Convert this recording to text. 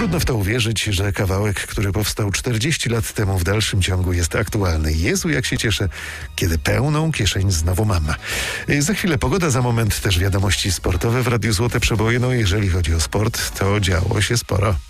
Trudno w to uwierzyć, że kawałek, który powstał 40 lat temu, w dalszym ciągu jest aktualny. Jezu, jak się cieszę, kiedy pełną kieszeń znowu mam. Za chwilę pogoda, za moment też wiadomości sportowe w Radiu Złote Przeboje. No jeżeli chodzi o sport, to działo się sporo.